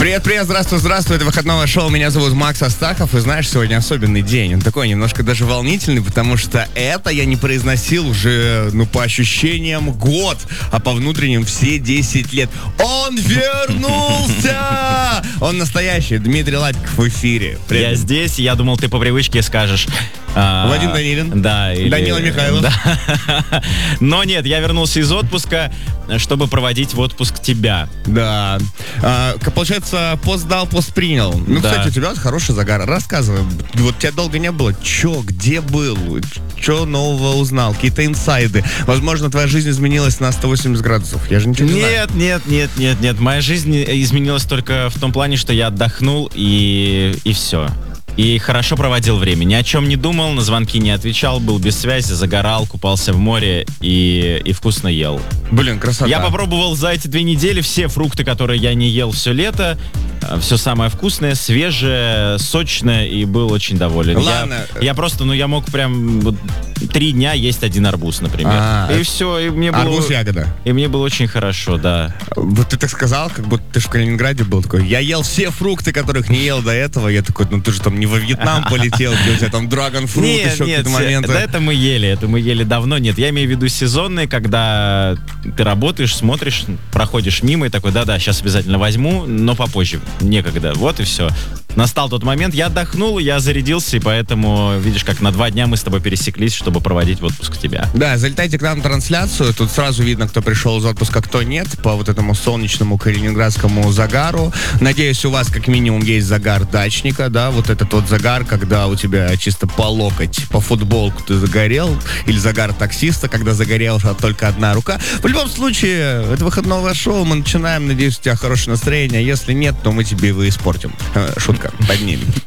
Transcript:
Привет, здравствуй, это выходное шоу, меня зовут Макс Астахов, и знаешь, сегодня особенный день, он такой немножко даже волнительный, потому что это я не произносил уже, по ощущениям год, а по внутренним все 10 лет. Он вернулся! Он настоящий, Дмитрий Лапиков в эфире. Привет. Я здесь, я думал, ты по привычке скажешь... Вадим Данилин. Да. Данила Михайлов. Да. Но нет, я вернулся из отпуска, чтобы проводить в отпуск тебя. Да. Получается, пост дал, пост принял. Да. Кстати, у тебя хороший загар. Рассказывай. Вот тебя долго не было. Где был? Что нового узнал? Какие-то инсайды? Возможно, твоя жизнь изменилась на 180 градусов. Я же ничего не знаю. Нет. Моя жизнь изменилась только в том плане, что я отдохнул и все. И хорошо проводил время. Ни о чем не думал, на звонки не отвечал, был без связи, загорал, купался в море и вкусно ел. Блин, красота. Я попробовал за эти 2 недели все фрукты, которые я не ел все лето. Все самое вкусное, свежее, сочное, и был очень доволен. Ладно. Я просто, я мог прям 3 дня есть 1 арбуз, например. И все, и мне было... Арбуз-ягода. И мне было очень хорошо, да. Вот ты так сказал, как будто ты в Калининграде был такой. Я ел все фрукты, которых не ел до этого. Я такой, ты же там не во Вьетнам полетел, где у тебя там драгонфрут, еще какие-то моменты. Да, это мы ели давно. Нет, я имею в виду сезонные, когда ты работаешь, смотришь, проходишь мимо и такой, да, сейчас обязательно возьму, но попозже. Некогда. Вот и все. Настал тот момент, я отдохнул, я зарядился, и поэтому, видишь, как на 2 дня мы с тобой пересеклись, чтобы проводить в отпуск тебя. Да, залетайте к нам на трансляцию, тут сразу видно, кто пришел из отпуска, кто нет, по вот этому солнечному калининградскому загару. Надеюсь, у вас как минимум есть загар дачника, да, вот этот вот загар, когда у тебя чисто по локоть, по футболку ты загорел, или загар таксиста, когда загорел только одна рука. В любом случае, это выходное шоу, мы начинаем, надеюсь, у тебя хорошее настроение, если нет, то мы тебе его испортим. Шутка, поднимем.